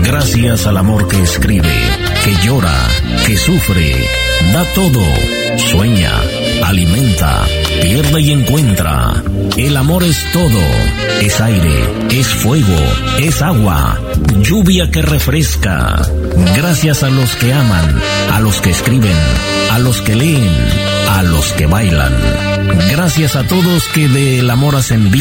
Gracias al amor que escribe, que llora, que sufre, da todo, sueña, alimenta, pierde y encuentra. El amor es todo, es aire, es fuego, es agua, lluvia que refresca. Gracias a los que aman, a los que escriben, a los que leen, a los que bailan. Gracias a todos que del amor hacen vida.